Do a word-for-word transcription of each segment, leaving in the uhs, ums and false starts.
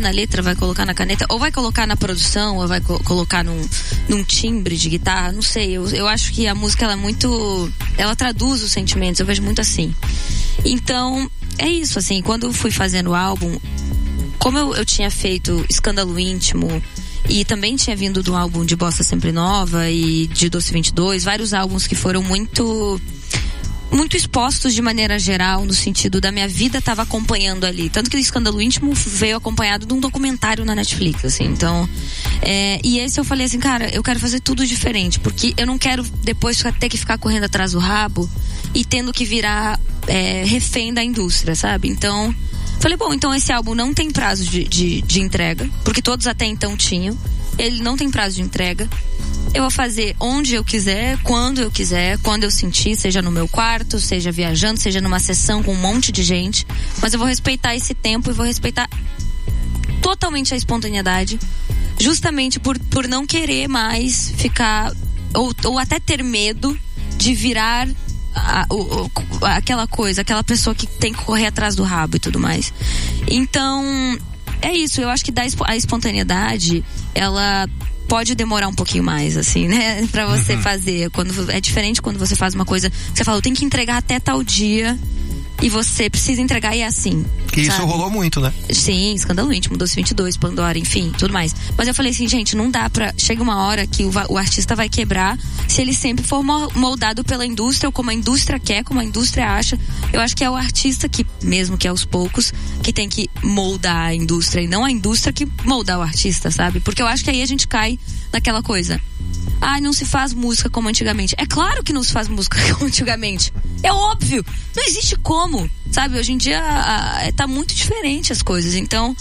na letra, vai colocar na caneta, ou vai colocar na produção, ou vai co- colocar num, num timbre de guitarra, não sei. Eu, eu acho que a música, ela é muito... Ela traduz os sentimentos, eu vejo muito assim. Então, é isso, assim, quando eu fui fazendo o álbum, como eu, eu tinha feito Escândalo Íntimo, e também tinha vindo do álbum de Bossa Sempre Nova e de Doce vinte e dois, vários álbuns que foram muito... muito expostos de maneira geral, no sentido da minha vida estava acompanhando ali. Tanto que o Escândalo Íntimo veio acompanhado de um documentário na Netflix, assim. Então, é, e esse eu falei assim, cara, eu quero fazer tudo diferente, porque eu não quero depois ter que ficar correndo atrás do rabo e tendo que virar é, refém da indústria, sabe? Então, falei, bom, então esse álbum não tem prazo de, de, de entrega, porque todos até então tinham. Ele não tem prazo de entrega. Eu vou fazer onde eu quiser, quando eu quiser, quando eu sentir, seja no meu quarto, seja viajando, seja numa sessão com um monte de gente. Mas eu vou respeitar esse tempo e vou respeitar totalmente a espontaneidade, justamente por, por não querer mais ficar, ou, ou até ter medo de virar a, o, o, aquela coisa, aquela pessoa que tem que correr atrás do rabo e tudo mais. Então, é isso. Eu acho que a espontaneidade, ela... pode demorar um pouquinho mais, assim, né? Pra você uhum. fazer. Quando, é diferente quando você faz uma coisa que você fala, eu tenho que entregar até tal dia e você precisa entregar e é assim. E isso rolou muito, né? Sim, Escândalo Íntimo, Doce vinte e dois, Pandora, enfim, tudo mais. Mas eu falei assim, gente, não dá pra... Chega uma hora que o, o artista vai quebrar se ele sempre for moldado pela indústria ou como a indústria quer, como a indústria acha. Eu acho que é o artista que, mesmo que aos poucos, que tem que moldar a indústria e não a indústria que moldar o artista, sabe? Porque eu acho que aí a gente cai naquela coisa. Ah, não se faz música como antigamente. É claro que não se faz música como antigamente. É óbvio. Não existe como. Sabe, hoje em dia a, a, tá muito diferente as coisas. Então,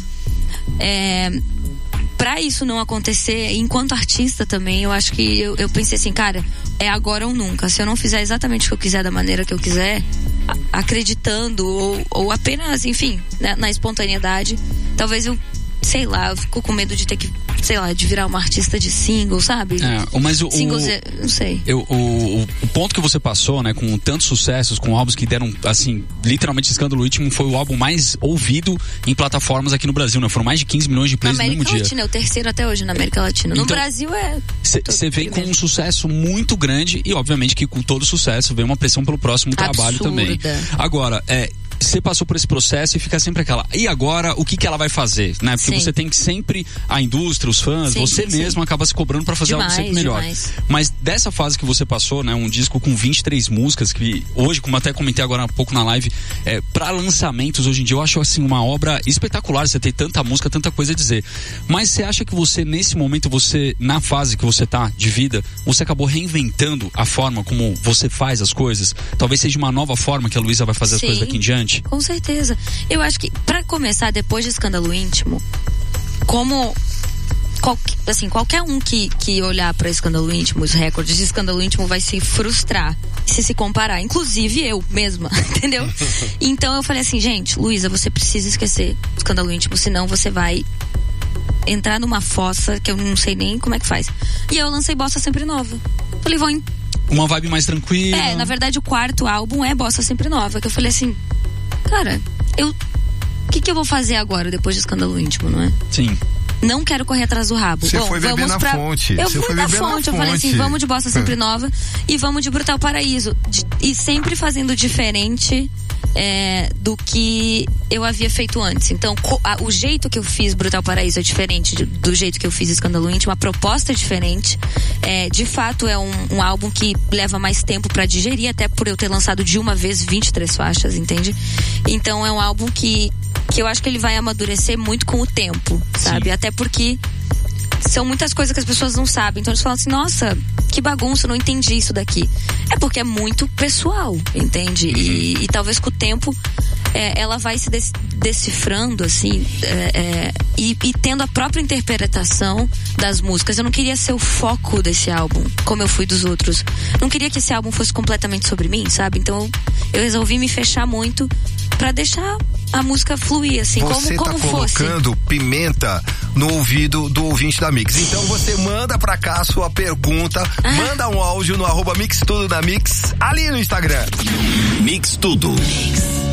é, pra isso não acontecer, enquanto artista também, eu acho que eu, eu pensei assim, cara, é agora ou nunca. Se eu não fizer exatamente o que eu quiser, da maneira que eu quiser, a, acreditando ou, ou apenas, enfim, né, na espontaneidade, talvez eu, sei lá, eu fico com medo de ter que, sei lá, de virar uma artista de single, sabe? É, mas o, Singles, o, não sei. Eu, o, o ponto que você passou, né, com tantos sucessos, com álbuns que deram, assim, literalmente Escândalo Íntimo foi o álbum mais ouvido em plataformas aqui no Brasil, né? Foram mais de quinze milhões de plays no mesmo dia. Na América Latina, é o terceiro até hoje na América Latina. No então, Brasil é... Você vem com um sucesso muito grande e, obviamente, que com todo sucesso vem uma pressão pelo próximo trabalho Absurda. também. Agora, é... você passou por esse processo e fica sempre aquela, e agora o que que ela vai fazer, né? Porque sim. você tem que sempre, a indústria, os fãs, sim, você sim, mesmo sim. acaba se cobrando pra fazer demais, algo sempre melhor. Demais. Mas dessa fase que você passou, né? Um disco com vinte e três músicas que hoje, como até comentei agora há pouco na live, é, pra lançamentos hoje em dia eu acho assim uma obra espetacular, você tem tanta música, tanta coisa a dizer. Mas você acha que você, nesse momento, você, na fase que você tá de vida, você acabou reinventando a forma como você faz as coisas? Talvez seja uma nova forma que a Luísa vai fazer sim. as coisas daqui em diante? Com certeza. Eu acho que, pra começar, depois de Escândalo Íntimo, como qual, assim, qualquer um que, que olhar pra Escândalo Íntimo, os recordes de Escândalo Íntimo, vai se frustrar se se comparar, inclusive eu mesma, entendeu? Então eu falei assim, gente, Luísa, você precisa esquecer Escândalo Íntimo, senão você vai entrar numa fossa que eu não sei nem como é que faz. E eu lancei Bossa Sempre Nova. Falei, vou em... uma vibe mais tranquila. É, na verdade o quarto álbum é Bossa Sempre Nova, que eu falei assim, cara, eu... o que que eu vou fazer agora, depois de Escândalo Íntimo, não é? Sim. Não quero correr atrás do rabo. Você Bom, foi beber na pra... fonte. Eu Você fui na fonte, eu falei assim, vamos de Bossa Sempre Nova e vamos de Brutal Paraíso. De... E sempre fazendo diferente é, do que eu havia feito antes. Então, a, o jeito que eu fiz Brutal Paraíso é diferente de, do jeito que eu fiz Escândalo Íntimo. A proposta é diferente. É, de fato, é um, um álbum que leva mais tempo pra digerir, até por eu ter lançado de uma vez vinte e três faixas, entende? Então, é um álbum que que eu acho que ele vai amadurecer muito com o tempo, sabe? Sim. Até porque são muitas coisas que as pessoas não sabem. Então eles falam assim, nossa, que bagunça, não entendi isso daqui. É porque é muito pessoal, entende? E, e talvez com o tempo é, ela vai se decifrando, assim, é, é, e, e tendo a própria interpretação das músicas. Eu não queria ser o foco desse álbum, como eu fui dos outros. Não queria que esse álbum fosse completamente sobre mim, sabe? Então eu resolvi me fechar muito pra deixar a música fluir, assim, você como, como tá fosse. Você tá colocando pimenta no ouvido do ouvinte da Mix. Então você manda pra cá a sua pergunta, ah. manda um áudio no arroba Mix Tudo da Mix, ali no Instagram. Mix Tudo. Mix.